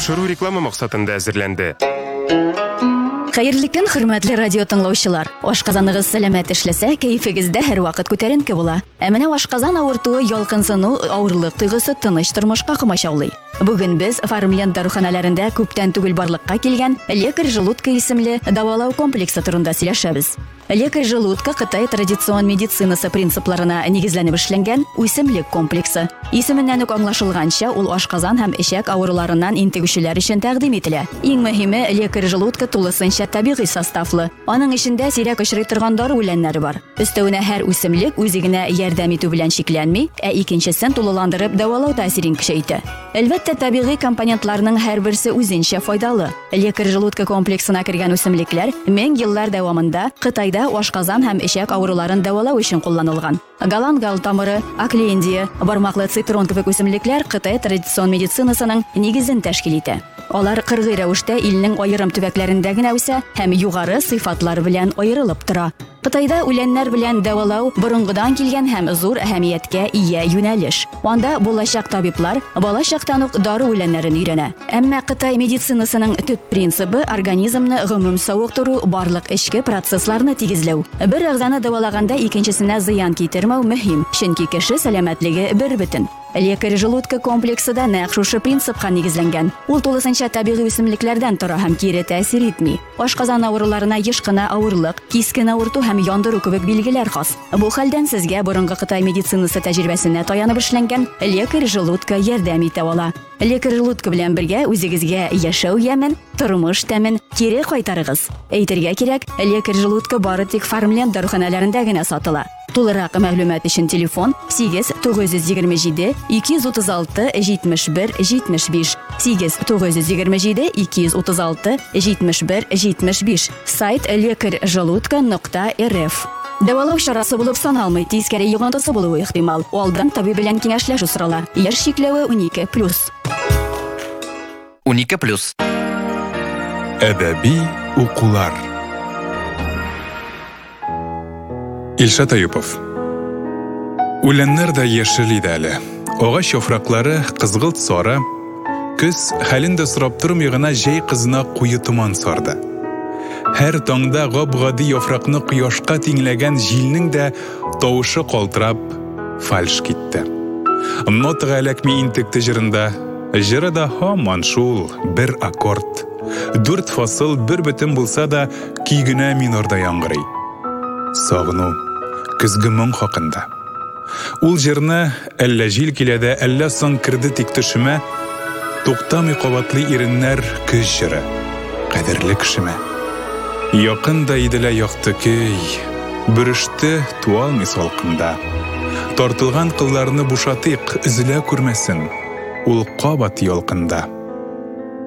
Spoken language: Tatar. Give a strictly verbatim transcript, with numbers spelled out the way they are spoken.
тапшыру реклама максатында әзерләнде. Хәерле көн, хөрмәтле радио тыңлаучылар. Ашказаныгыз сәламәт эшләсә, кәефегездә һәр вакыт күтәренке була. Ә менә ашказан авыртуы, ялкынсыну, авырлык тойгысы тыныч тормышка комачаулый. Бүген без Фармленд даруханаларында күптән түгел барлыкка килгән лекарь желудка исемле дәвалау комплексы турында сөйләшәбез. Лекарь желудка Кытай традицион медицинасы принципларына нигезләнеп эшләнгән үсемлек комплексы. Исеменнән үк аңлашылганча, ул ашказан һәм эчәк авыруларыннан интегүчеләр өчен тәкъдим ителә. Иң мөһиме, лекарь желудка тулысынча табигый составлы. Аның эчендә сирәк очрый торган дары үләннәре бар. Өстәвенә һәр үсемлек үзигенә ярдәм итү белән шикләнми, ә икенчесен тулыландырып дәвалау тәэсирен көчәйтә. Әлбәттә, табигый компонентларның һәрберсе үзенчә файдалы. Лекарь желудка комплексына кергән үсемлекләр мең еллар дәвамында Кытайда ашказан һәм эчәк авыруларын дәвалау өчен кулланылган. Галангал тамыры, аклендия, бармаклы цитрон кебек үсемлекләр Кытай традицион медицинасының нигезен тәшкил итә. Алар кыргый рәвештә илнең аерым төбәкләрендә генә үсә һәм югары сыйфатлар белән аерылып тора. Кытайда үләннәр белән дәвалау борынгыдан килгән һәм зур әһәмияткә ия юнәлеш. Анда булачак табиблар балачактан ук дары үләннәрен өйрәнә. Әмма Кытай медицинасының төп принцибы организмны гомум савыктыру, барлык эчке процессларны тигезләү. Бер әгъзаны дәвалаганда икенчесенә зыян китермәү мөһим, чөнки кеше сәламәтлеге бер бөтен. Лекарь желудка комплексы да нәкъ шушы принципка нигезләнгән. Ул тулысынча табигый үсемлекләрдән тора һәм кире тәэсир итми. Ашказан авыруларына еш кына авырлык, кискен авырту һәм яндыру кебек билгеләр хас. Бу хәлдән сезгә борынгы Кытай медицинасы тәҗрибәсенә таянып эшләнгән лекарь желудка ярдәм итә ала. Лекарь желудка белән бергә үзегезгә яшәү ямен, тормыш тәмен кире кайтарыгыз. Әйтергә кирәк, лекарь желудка бары тик Фармленд даруханаларында гына сатыла. Тулырак мәгълүмат өчен телефон сигез тугыз йөз егерме җиде ике йөз утыз алты җитмеш бер җитмеш биш сигез тугыз йөз егерме җиде ике йөз утыз алты җитмеш бер җитмеш биш. Сайт лекарь желудка нокта эр эф. Дәвалау чарасы булып саналмый, тискәре йогынтысы булуы ихтимал. Алдан табиб белән киңәшләшү сорала. Яшь чикләве унике плюс. унике плюс. Әдәби укулар. Илшат Аюпов. Үләннәр дә яшел иде әле. Агач яфраклары кызгылт сары. Көз хәлендә сорап тормый гына җәй кызына куе томан сарды. Һәр таңда гап-гади яфракны кояшка тиңләгән җилнең дә тавышы калтырап фальш китте. Нотага эләкми интекте җырында, җырда һаман шул бер аккорд. Дүрт фасыл бер бөтен булса да кигенә минорда яңгырый. Сагыну, көзге моң хакында. Ул җырны әллә җил киләдә, әллә соң кирде тик төшемә, туктамый кабатлы иреннәр көз җыры, кадерле кешемә. Якында иделә якты көй, бөреште туал мисалкында. Тартылган кылларны бушатыйк, үзелә күрмәсен, ул кабат ялкында.